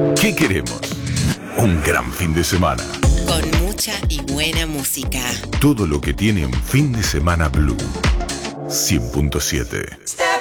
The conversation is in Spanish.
¿Qué queremos? Un gran fin de semana. Con mucha y buena música. Todo lo que tiene un fin de semana Blue. 100.7.